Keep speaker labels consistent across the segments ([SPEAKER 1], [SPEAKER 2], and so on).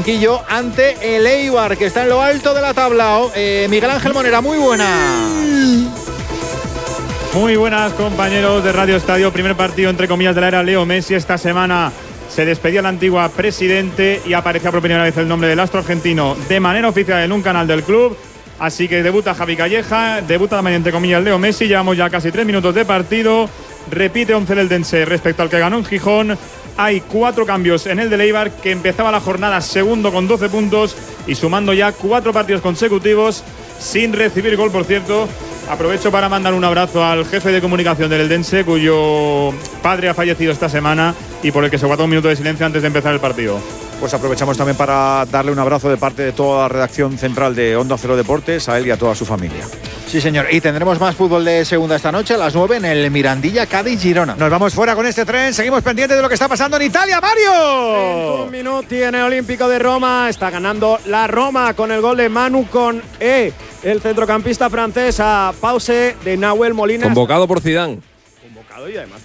[SPEAKER 1] banquillo ante el Eibar, que está en lo alto de la tabla. Miguel Ángel Monera, muy buena.
[SPEAKER 2] Muy buenas, compañeros de Radio Estadio. Primer partido, entre comillas, de la era Leo Messi. Esta semana se despedía la antigua presidente y aparecía por primera vez el nombre del astro argentino de manera oficial en un canal del club. Así que debuta Javi Calleja, debuta también, entre comillas, Leo Messi. Llevamos ya casi 3 minutos de partido. Repite 11 el Eldense respecto al que ganó en Gijón. Hay 4 cambios en el de Eibar, que empezaba la jornada segundo con 12 puntos y sumando ya 4 partidos consecutivos sin recibir gol, por cierto. Aprovecho para mandar un abrazo al jefe de comunicación del Eldense, cuyo padre ha fallecido esta semana y por el que se guardó un minuto de silencio antes de empezar el partido.
[SPEAKER 3] Pues aprovechamos también para darle un abrazo de parte de toda la redacción central de Onda Cero Deportes, a él y a toda su familia.
[SPEAKER 1] Sí, señor. Y tendremos más fútbol de segunda esta noche a las 9 en el Mirandilla, Cádiz, Girona.
[SPEAKER 3] Nos vamos fuera con este tren, seguimos pendientes de lo que está pasando en Italia. ¡Mario!
[SPEAKER 4] 1 minuto en el Olímpico de Roma. Está ganando la Roma con el gol de Manu Koné, el centrocampista francés, a pause de Nahuel Molina.
[SPEAKER 5] Convocado por Zidane.
[SPEAKER 4] Y además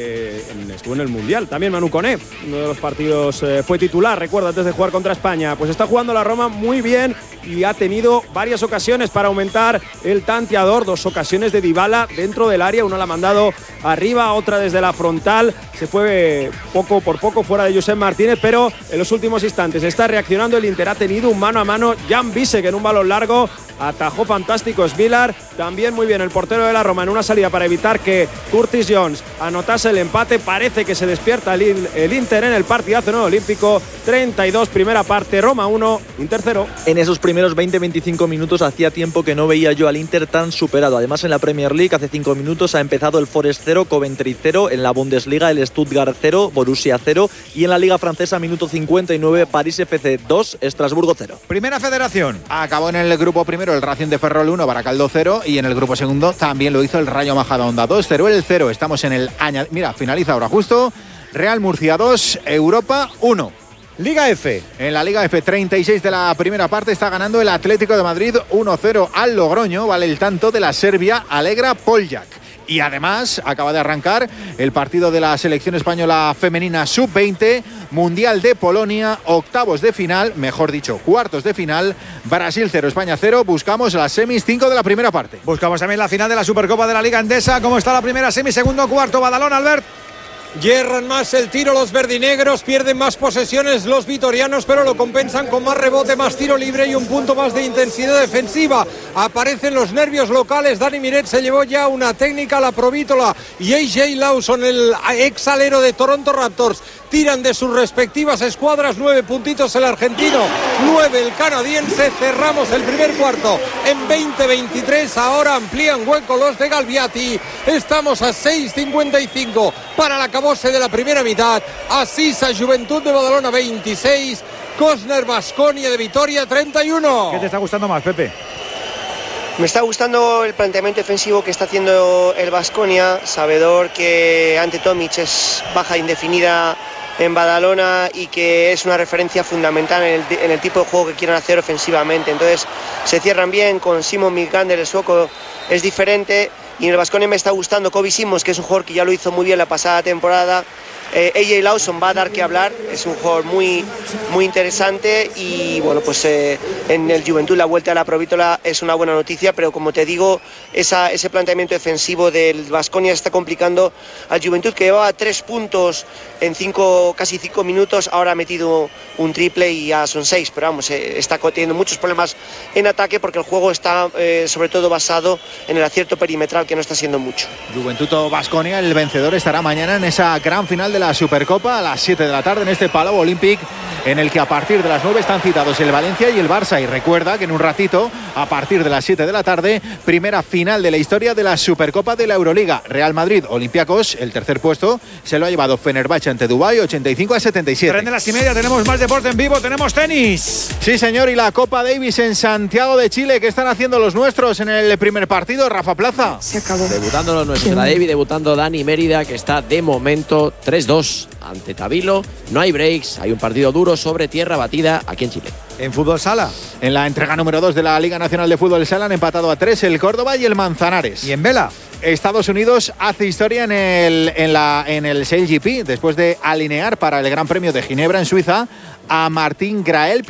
[SPEAKER 4] estuvo en el Mundial también Manu Koné, uno de los partidos fue titular, recuerdo, antes de jugar contra España. Pues está jugando la Roma muy bien y ha tenido varias ocasiones para aumentar el tanteador. 2 ocasiones de Dybala dentro del área, una la ha mandado arriba, otra desde la frontal. Se fue poco por poco fuera de Josep Martínez, pero en los últimos instantes está reaccionando el Inter. Ha tenido un mano a mano Jan Bisek en un balón largo, atajó fantástico Svilar, también muy bien el portero de la Roma en una salida para evitar que Curtis Jones anotase el empate. Parece que se despierta el Inter en el partidazo en el Olímpico. 32 primera parte, Roma 1, Inter 0.
[SPEAKER 6] En esos primeros 20-25 minutos hacía tiempo que no veía yo al Inter tan superado. Además, en la Premier League hace 5 minutos ha empezado el Forest 0, Coventry 0, en la Bundesliga el Stuttgart 0, Borussia 0 y en la Liga Francesa minuto 59 París FC 2, Estrasburgo 0.
[SPEAKER 3] Primera Federación.
[SPEAKER 1] Acabó en el grupo primero el Racing de Ferrol 1, Baracaldo 0 y en el grupo segundo también lo hizo el Rayo Majadahonda 2, Teruel el 0. Estamos en el año. Mira, finaliza ahora justo. Real Murcia 2, Europa 1.
[SPEAKER 3] Liga F.
[SPEAKER 1] En la Liga F, 36 de la primera parte, está ganando el Atlético de Madrid 1-0 al Logroño. Vale el tanto de la Serbia Alegra Poljak. Y además acaba de arrancar el partido de la selección española femenina sub-20, Mundial de Polonia, octavos de final, mejor dicho, cuartos de final, Brasil 0, España 0. Buscamos las semis 5 de la primera parte.
[SPEAKER 3] Buscamos también la final de la Supercopa de la Liga Endesa. ¿Cómo está la primera semi, segundo, cuarto? Badalona, Albert.
[SPEAKER 7] Hierran más el tiro los verdinegros, pierden más posesiones los vitorianos, pero lo compensan con más rebote, más tiro libre y un punto más de intensidad defensiva. Aparecen los nervios locales. Dani Miret se llevó ya una técnica a la Provítola y AJ Lawson, el ex alero de Toronto Raptors, tiran de sus respectivas escuadras. 9 puntitos el argentino, 9 el canadiense. Cerramos el primer cuarto en 20-23. Ahora amplían hueco los de Galviati. Estamos a 6:55 para la acabose de la primera mitad. Asisa Juventud de Badalona 26, Cosner Baskonia de Vitoria 31.
[SPEAKER 3] ¿Qué te está gustando más, Pepe?
[SPEAKER 8] Me está gustando el planteamiento defensivo que está haciendo el Baskonia, sabedor que ante Tomic es baja indefinida en Badalona y que es una referencia fundamental en el tipo de juego que quieren hacer ofensivamente. Entonces se cierran bien con Simon Milkander, el sueco es diferente. Y en el Baskonia me está gustando Kobe Simons, que es un jugador que ya lo hizo muy bien la pasada temporada. AJ Lawson va a dar que hablar, es un jugador muy, muy interesante y bueno, pues en el Juventud la vuelta a la Provítola es una buena noticia, pero como te digo, ese planteamiento defensivo del Baskonia está complicando al Juventud, que llevaba 3 puntos en casi 5 minutos, ahora ha metido un triple y ya son 6, pero vamos, está teniendo muchos problemas en ataque porque el juego está sobre todo basado en el acierto perimetral, que no está siendo mucho.
[SPEAKER 1] Juventud o Baskonia, el vencedor estará mañana en esa gran final de la Supercopa a las 7 de la tarde en este Palau Olympic, en el que a partir de las 9 están citados el Valencia y el Barça. Y recuerda que en un ratito, a partir de las 7 de la tarde, primera final de la historia de la Supercopa de la Euroliga. Real Madrid, Olympiacos, el tercer puesto se lo ha llevado Fenerbahce ante Dubái, 85-77.
[SPEAKER 3] 3 de las y media, tenemos más deporte en vivo, tenemos tenis.
[SPEAKER 1] Sí, señor, y la Copa Davis en Santiago de Chile. ¿Qué están haciendo los nuestros en el primer partido, Rafa Plaza?
[SPEAKER 9] Se acabó. Debutando los nuestros en la Davis, debutando Dani Mérida, que está de momento 3-2 ante Tabilo. No hay breaks, hay un partido duro sobre tierra batida aquí en Chile.
[SPEAKER 3] En fútbol sala,
[SPEAKER 1] en la entrega número 2 de la Liga Nacional de Fútbol Sala han empatado a 3 el Córdoba y el Manzanares.
[SPEAKER 3] Y en vela,
[SPEAKER 1] Estados Unidos hace historia en el Sail GP después de alinear para el Gran Premio de Ginebra en Suiza a Martín Grael.